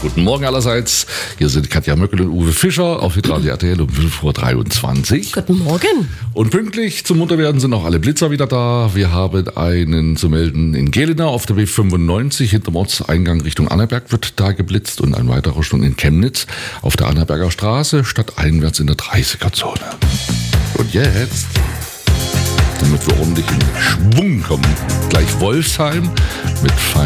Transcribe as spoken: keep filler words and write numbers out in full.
Guten Morgen allerseits. Hier sind Katja Möckel und Uwe Fischer auf Hitradio R T L um fünf Uhr dreiundzwanzig. Guten Morgen. Und pünktlich zum Munterwerden sind auch alle Blitzer wieder da. Wir haben einen zu melden in Gelenau auf der B fünfundneunzig. Hinterm Ortseingang Richtung Annaberg wird da geblitzt und ein weiterer Stunde in Chemnitz auf der Annaberger Straße, stadteinwärts in der dreißiger-Zone. Und jetzt, damit wir ordentlich in Schwung kommen, gleich Wolfsheim mit Fein